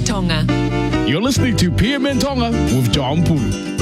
Tonga. You're listening to PMN Tonga with John Pulu.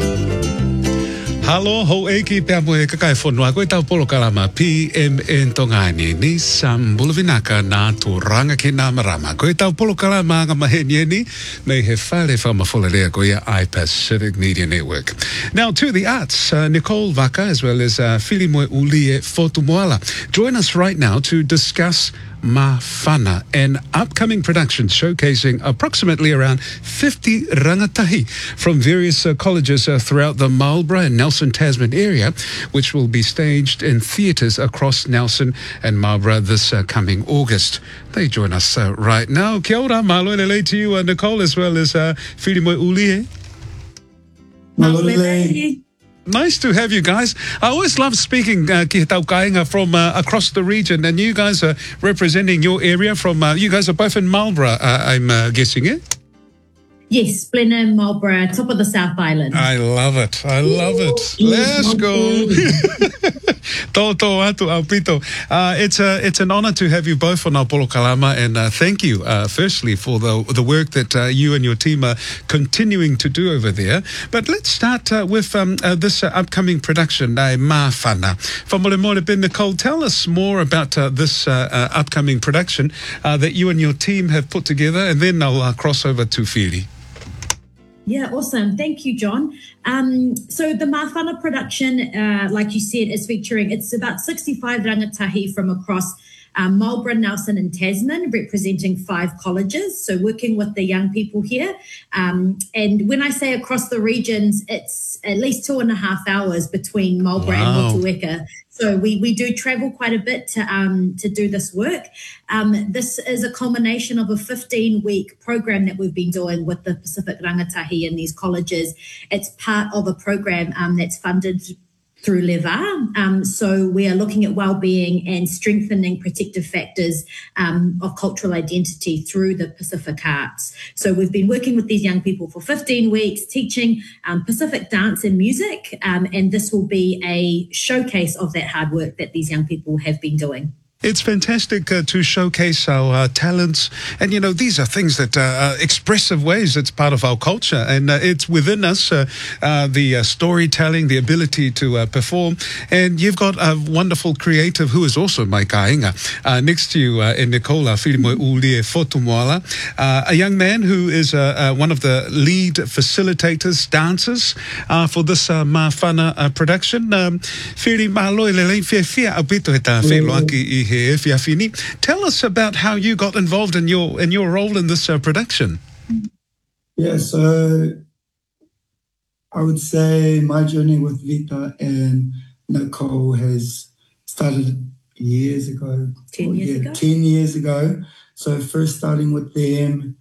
Halo, ho eki pia mo e kakai whanua koe tau polo kalama PMN Tonga ni Sam Bulavinaka nā tōranga ki nā marama. Koe tau polo kalama ngā maheni ni nei he whare whamawholarea ko ia iPacific Media Network. Now to the arts, Nicole Vaka as well as Filimoe Ulie Fotumoala. Join us right now to discuss Mawhana, an upcoming production showcasing approximately around 50 rangatahi from various colleges throughout the Marlborough and Nelson Tasman area, which will be staged in theatres across Nelson and Marlborough this coming August. They join us right now. Kia ora, malo lele to you, Nicole, as well as Filimoe Ulie. Malo. Nice to have you guys. I always love speaking ki he tau kāinga from across the region, and you guys are representing your area from, you guys are both in Marlborough, I'm guessing it? Yes, Blenheim, Marlborough, top of the South Island. I love it. I love it. Let's go. Toto atu au pito. It's an honor to have you both on our Polo Kalama, and thank you, firstly, for the work that you and your team are continuing to do over there. But let's start with this upcoming production, Mawhana. Whamole Ben Nicole, tell us more about this upcoming production that you and your team have put together, and then I'll cross over to Whiri. Yeah, awesome. Thank you, John. So the Mawhana production, like you said, is featuring, it's about 65 rangatahi from across Marlborough, Nelson and Tasman, representing 5 colleges. So working with the young people here. And when I say across the regions, it's at least 2.5 hours between Marlborough and Motueka. So we do travel quite a bit to do this work. This is a culmination of a 15-week program that we've been doing with the Pacific Rangatahi in these colleges. It's part of a program that's funded through LEVA. So we are looking at wellbeing and strengthening protective factors of cultural identity through the Pacific arts. So we've been working with these young people for 15 weeks, teaching Pacific dance and music, and this will be a showcase of that hard work that these young people have been doing. It's fantastic to showcase our talents. And, you know, these are things that are expressive ways. It's part of our culture. And it's within us, the storytelling, the ability to perform. And you've got a wonderful creative who is also my kāinga next to you in Nicola Filimoe Ulie Fotumoala, a young man who is one of the lead facilitators, dancers for this Mawhana production. Whiri māloi lelei whiawhia au pito he tā wheloaki i Tell us about how you got involved in your role in this production. Yeah, so I would say my journey with Vita and Nicole has started years ago. 10 years ago? 10 years ago. So first starting with them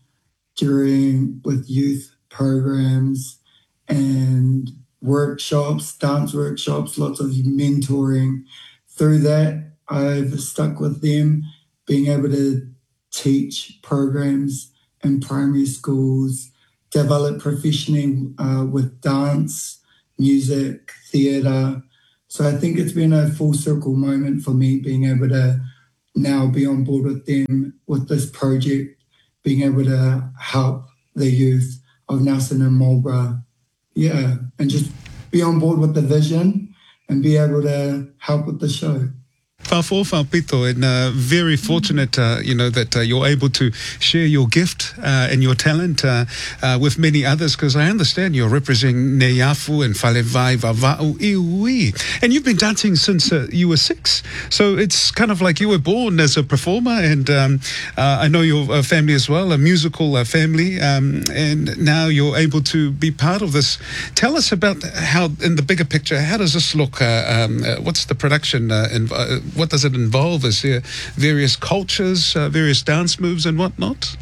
with youth programs and workshops, dance workshops, lots of mentoring. Through that, I've stuck with them, being able to teach programs in primary schools, develop professionally with dance, music, theatre. So I think it's been a full circle moment for me, being able to now be on board with them with this project, being able to help the youth of Nelson and Marlborough. Yeah, and just be on board with the vision and be able to help with the show. Pito, and very fortunate, that you're able to share your gift and your talent with many others, because I understand you're representing Neyafu and Falevai Vava'u Iwi. And you've been dancing since you were 6. So it's kind of like you were born as a performer, and I know your family as well, a musical family, and now you're able to be part of this. Tell us about how, in the bigger picture, how does this look? What's the production what does it involve? Is there various cultures, various dance moves and whatnot?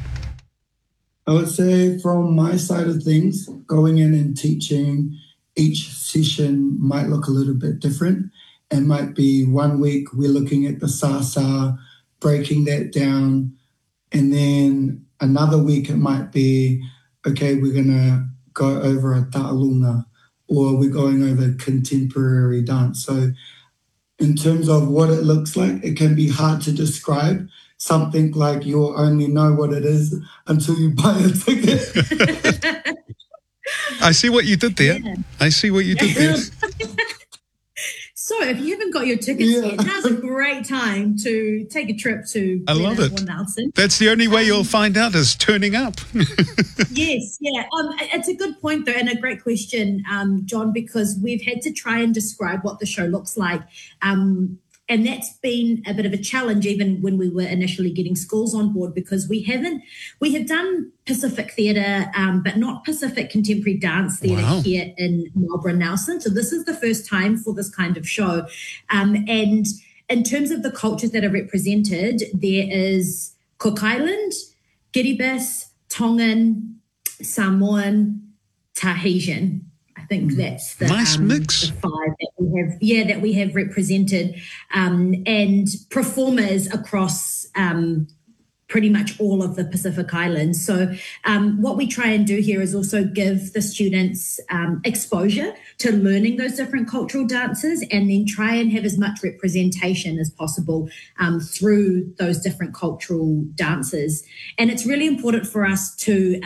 I would say from my side of things, going in and teaching, each session might look a little bit different. It might be 1 week we're looking at the sa-sa, breaking that down. And then another week it might be, okay, we're going to go over a ta'alunga, or we're going over contemporary dance. So in terms of what it looks like, it can be hard to describe something like you'll only know what it is until you buy a ticket. I see what you did there. Yeah. I see what you did there. So if you haven't got your tickets yet, now's a great time to take a trip to I love it. Nelson. That's the only way you'll find out is turning up. Yes, yeah. It's a good point, though, and a great question, John, because we've had to try and describe what the show looks like. And that's been a bit of a challenge even when we were initially getting schools on board, because we have done Pacific theatre, but not Pacific contemporary dance theatre here in Marlborough Nelson. So this is the first time for this kind of show. And in terms of the cultures that are represented, there is Cook Island, Kiribati, Tongan, Samoan, Tahitian. I think that's the nice mix. The five that we have. Yeah, that we have represented, and performers across pretty much all of the Pacific Islands. So what we try and do here is also give the students exposure to learning those different cultural dances, and then try and have as much representation as possible through those different cultural dances. And it's really important for us to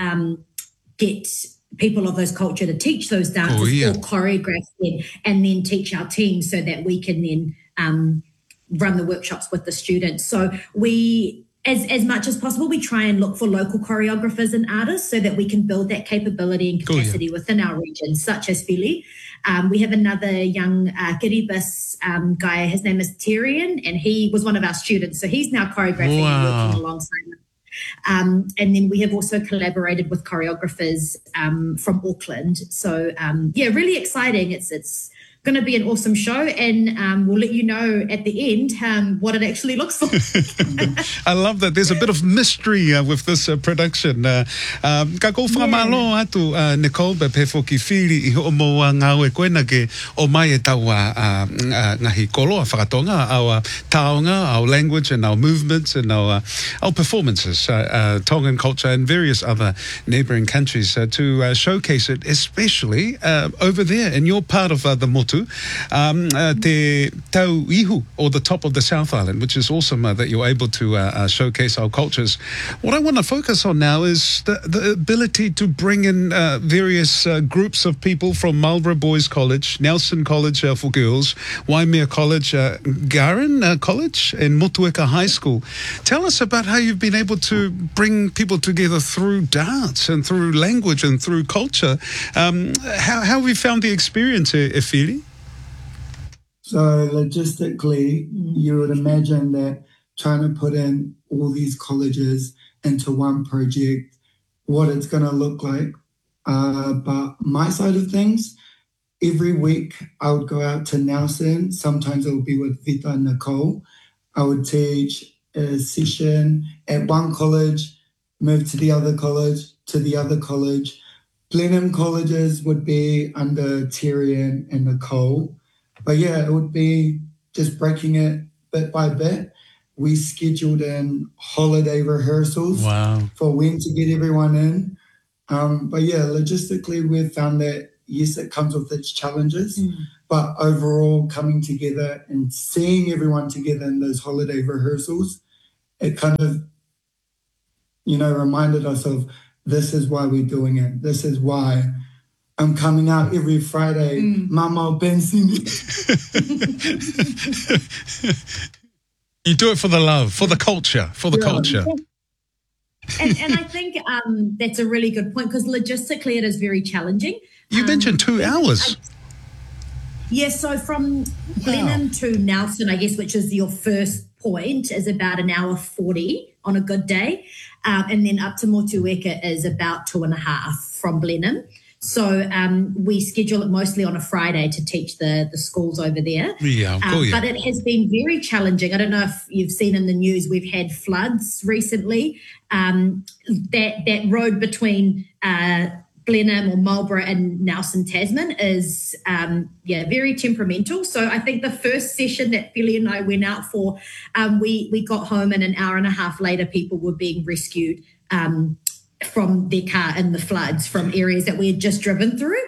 get people of those culture to teach those dances or choreograph them, and then teach our team so that we can then run the workshops with the students. So we, as much as possible, we try and look for local choreographers and artists so that we can build that capability and capacity within our region, such as Philly. We have another young Kiribati guy, his name is Tyrion, and he was one of our students. So he's now choreographing and working alongside us. And then we have also collaborated with choreographers from Auckland. So, really exciting. It's going to be an awesome show, and we'll let you know at the end what it actually looks like. I love that. There's a bit of mystery with this production. Ka kou whamalo atu, Nicole, be pefoki whiri I ho mo ngau e koena ke o mai e taua ngahi koloa whakatonga, our taonga, our language and our movements and our performances, Tongan culture and various other neighbouring countries to showcase it, especially over there in your part of the motu. Te Tau Ihu, or the top of the South Island, which is awesome that you're able to showcase our cultures. What I want to focus on now is the ability to bring in various groups of people from Marlborough Boys College, Nelson College for girls, Waimea College, Garen College, and Motueka High School. Tell us about how you've been able to bring people together through dance and through language and through culture. How have you found the experience, Efili? So logistically, you would imagine that trying to put in all these colleges into one project, what it's going to look like. But my side of things, every week I would go out to Nelson. Sometimes it would be with Vita and Nicole. I would teach a session at one college, move to the other college. Blenheim colleges would be under Tyrion and Nicole. But yeah, it would be just breaking it bit by bit. We scheduled in holiday rehearsals for when to get everyone in. But yeah, logistically, we've found that, yes, it comes with its challenges, but overall coming together and seeing everyone together in those holiday rehearsals, it kind of, reminded us of this is why we're doing it. This is why I'm coming out every Friday. Mama Benson. You do it for the love, for the culture, culture. And I think that's a really good point, because logistically it is very challenging. You mentioned 2 hours. So from Blenheim to Nelson, I guess, which is your first point, is about 1 hour 40 on a good day. And then up to Motueka is about 2.5 from Blenheim. So we schedule it mostly on a Friday to teach the schools over there. But it has been very challenging. I don't know if you've seen in the news, we've had floods recently. That road between Blenheim or Marlborough and Nelson Tasman is very temperamental. So I think the first session that Billy and I went out for, we got home, and 1.5 hours later people were being rescued from their car in the floods from areas that we had just driven through.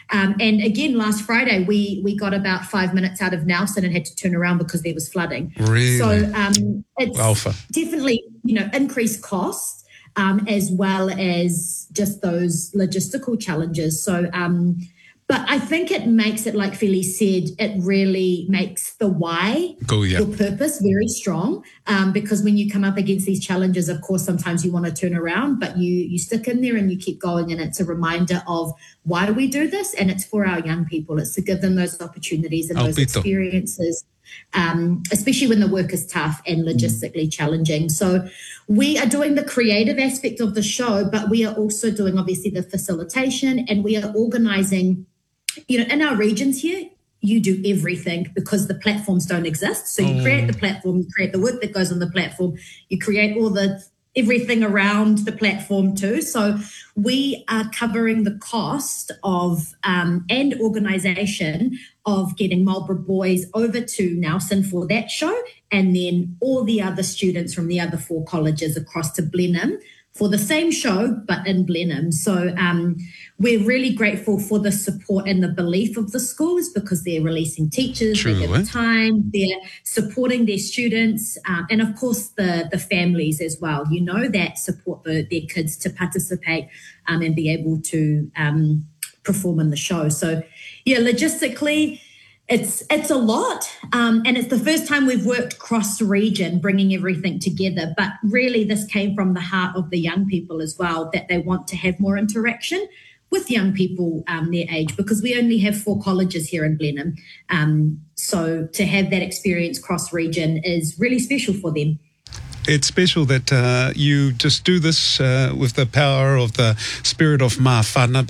And again, last Friday, we got about 5 minutes out of Nelson and had to turn around because there was flooding. Really? So it's Alpha. definitely, increased costs as well as just those logistical challenges. So, but I think it makes it, like Feli said, it really makes the why, your purpose, very strong. Because when you come up against these challenges, of course, sometimes you want to turn around, but you stick in there and you keep going. And it's a reminder of why we do this. And it's for our young people. It's to give them those opportunities and those experiences, especially when the work is tough and logistically challenging. So we are doing the creative aspect of the show, but we are also doing, obviously, the facilitation, and we are organising. In our regions here, you do everything because the platforms don't exist. So you create the platform, you create the work that goes on the platform, you create everything around the platform too. So we are covering the cost of and organisation of getting Marlborough boys over to Nelson for that show, and then all the other students from the other 4 colleges across to Blenheim for the same show, but in Blenheim. So we're really grateful for the support and the belief of the schools because they're releasing teachers, they give time, they're supporting their students, and of course the families as well, that support their kids to participate and be able to perform in the show. So, logistically, it's a lot, and it's the first time we've worked cross-region, bringing everything together. But really, this came from the heart of the young people as well, that they want to have more interaction with young people their age, because we only have 4 colleges here in Blenheim. So to have that experience cross-region is really special for them. It's special that you just do this with the power of the spirit of Mawhana.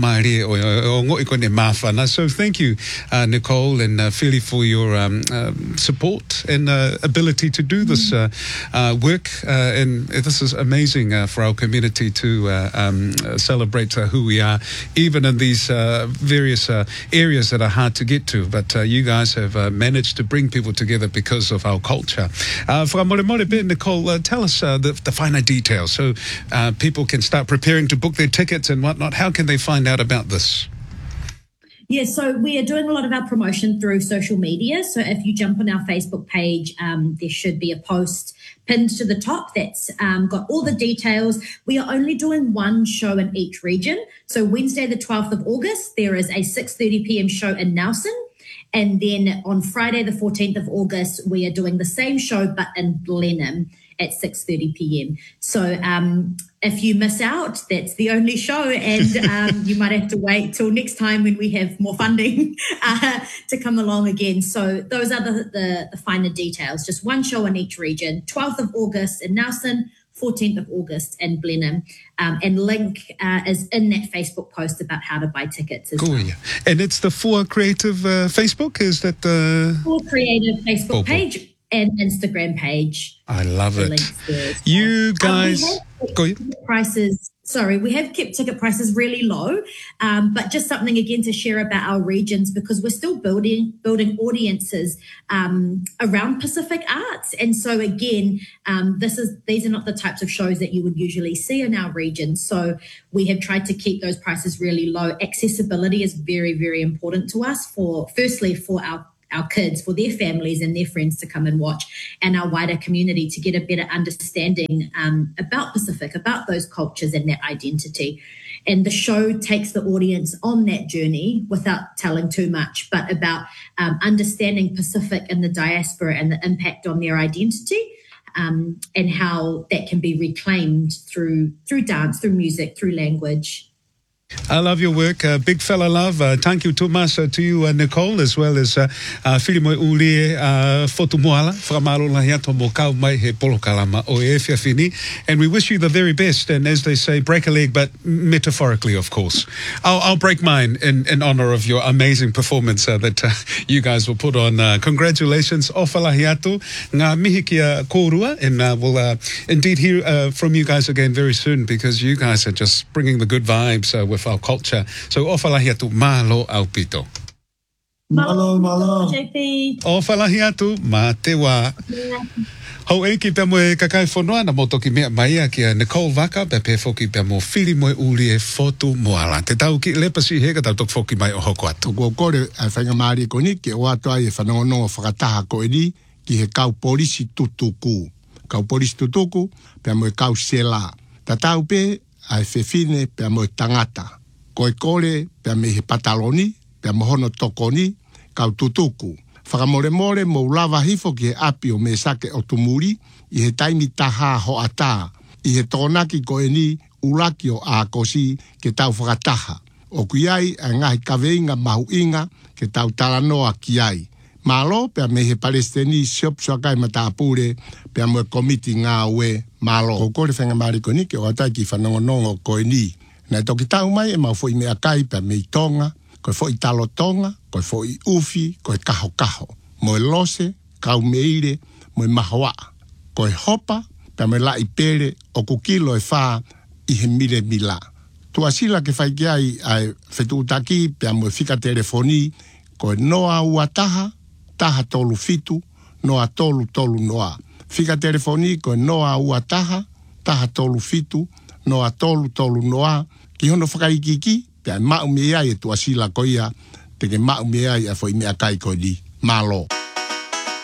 So thank you, Nicole and Feli, for your support and ability to do this work. And this is amazing for our community to celebrate who we are, even in these various areas that are hard to get to. But you guys have managed to bring people together because of our culture. Nicole, tell us the finer details so people can start preparing to book their tickets and whatnot. How can they find out about this? Yeah, so we are doing a lot of our promotion through social media. So if you jump on our Facebook page, there should be a post pinned to the top that's got all the details. We are only doing 1 show in each region. So Wednesday, the 12th of August, there is a 6:30 p.m. show in Nelson. And then on Friday, the 14th of August, we are doing the same show, but in Blenheim at 6:30 p.m. So if you miss out, that's the only show, and you might have to wait till next time when we have more funding to come along again. So those are the finer details. Just 1 show in each region, 12th of August in Nelson, 14th of August in Blenheim, and link is in that Facebook post about how to buy tickets as well. Yeah. And it's the 4 Creative Facebook? Is that the 4 Creative Facebook page and Instagram page? I love it. You guys, we have kept ticket prices really low, but just something again to share about our regions, because we're still building audiences around Pacific arts. And so again, these are not the types of shows that you would usually see in our region. So we have tried to keep those prices really low. Accessibility is very, very important to us for our kids, for their families and their friends to come and watch, and our wider community to get a better understanding about Pacific, about those cultures and that identity. And the show takes the audience on that journey without telling too much, but about understanding Pacific and the diaspora and the impact on their identity, and how that can be reclaimed through dance, through music, through language. I love your work. Big fella love. Thank you, Thomas, to you, Nicole, as well as Filimoe Uli Fotumoala, Whakamaro Mokau Mai He Polokalama o e Whiawhini. And we wish you the very best. And as they say, break a leg, but metaphorically, of course. I'll break mine in honor of your amazing performance that you guys will put on. Congratulations. Ofalahi atu. Ngā mihi kia kōrua. And we'll indeed hear from you guys again very soon, because you guys are just bringing the good vibes with our culture. So ofalahi atu, malo aupito. Malo, malo. JP. Ofalahi atu, ma te wā. Hau ki pia moe kakai whanua na motoki mea mai a kia Nicole Vaka pe pe foki pia mo whiri moe uri e fotu moala. Te tau ki lepasi he ka tau tok foki mai o hoko atu. Ko kore ai whainga maari ko ni ke o atu ai e whanongonongo whakataha ko e ni ki he kau polisi tutuku. Kau polisi tutuku pia moe kau sela. Ta tau pe ai whewhine pia moe tangata. Ko e kore pia me he pataloni, pia mohono tokoni, kau tutuku. Whakamore mo lava hifo ki he api o me sake o tumuri, i he taimi taha ho ata, i he tōnaki ko e ni ulaki o a kosi ke tau whakataha. O kuiai a ngahi kaweinga mahu inga ke tau talanoa ki ai. Malo pia me he palestini siop suakai matapure pia mo komiti ngā ue malo. Ko kore whenga mariko ni ke o atai ki whanongonongo ko e ni. Nai toki tau mai e mau fo i mea kai pia me i tonga, koe fo i talo tonga, koe fo i ufi, koe kaho kaho. Moe lose, kau meire, moe mahoa. Koe hopa, pia me la i pere, o kukilo e wha i he mire mila. Tua sila ke whaiki ai whetutaki, pia moe whika telefoni, koe noa ua taha, taha tolu fitu, noa tolu tolu noa. Whika telefoni, koe noa ua taha, taha tolu fitu, noa tolu tolu noa. Ki hono whakaikiki, pia mau mea e tua sila koia, te ke mau mea e a fo i mea kai ko di. Malo.